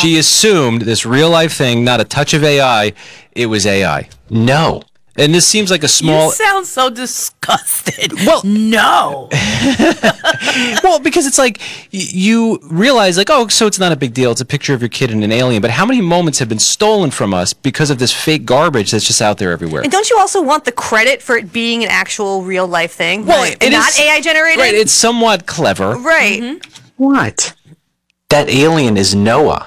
She assumed this real life thing, not a touch of AI, it was AI. No. And this seems like a small... You sound so disgusted. Well, no. Well, because it's like you realize, like, oh, so it's not a big deal. It's a picture of your kid and an alien. But how many moments have been stolen from us because of this fake garbage that's just out there everywhere? And don't you also want the credit for it being an actual real life thing? Well, right. it and not is- AI generated? Right, it's somewhat clever. Right. What? That alien is Noah.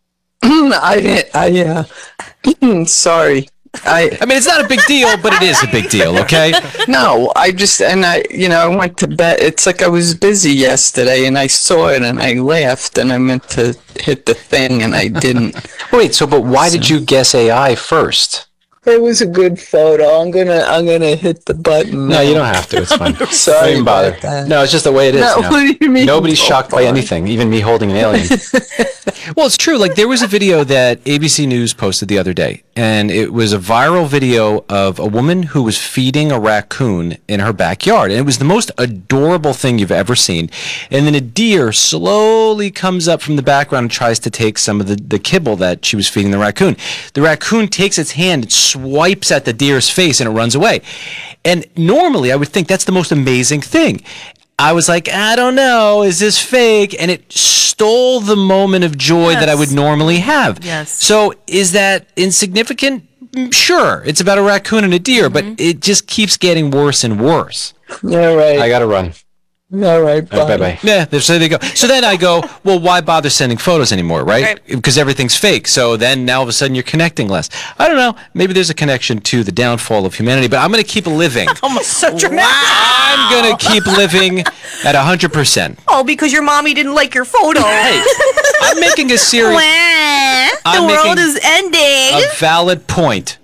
Sorry. I mean, it's not a big deal, but it is a big deal, okay? No, I went to bed. It's like I was busy yesterday and I saw it and I laughed and I meant to hit the thing and I didn't. Wait, but why did you guess AI first? It was a good photo. I'm gonna hit the button. No, you don't have to. It's fine. Sorry Don't even bother. about that. No, it's just the way it is. No, now. what do you mean? Nobody's shocked by anything, even me holding an alien. Well, it's true. Like, there was a video that ABC News posted the other day, and it was a viral video of a woman who was feeding a raccoon in her backyard. And it was the most adorable thing you've ever seen. And then a deer slowly comes up from the background and tries to take some of the kibble that she was feeding the raccoon. The raccoon takes its hand, it swipes at the deer's face, and it runs away. And normally, I would think that's the most amazing thing. I was like, I don't know, is this fake? And it stole the moment of joy that I would normally have. Yes. So is that insignificant? Sure, it's about a raccoon and a deer, but it just keeps getting worse and worse. Yeah, right. I gotta run. All right, bye. Bye-bye. Yeah, so they go. So then I go, well, why bother sending photos anymore, right? Because everything's fake. So then now all of a sudden you're connecting less. I don't know. Maybe there's a connection to the downfall of humanity, but I'm going to keep living. So dramatic. I'm going to keep living at 100%. Oh, because your mommy didn't like your photo. Hey, I'm making a serious... The I'm world making is ending. a valid point.